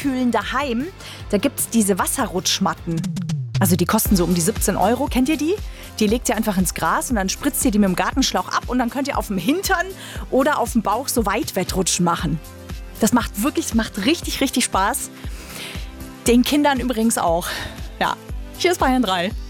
abkühlen daheim, da gibt's diese Wasserrutschmatten. Also die kosten so um die 17 €. Kennt ihr die? Die legt ihr einfach ins Gras und dann spritzt ihr die mit dem Gartenschlauch ab und dann könnt ihr auf dem Hintern oder auf dem Bauch so Weitwettrutschen machen. Das macht richtig, richtig Spaß. Den Kindern übrigens auch. Ja, hier ist Bayern 3.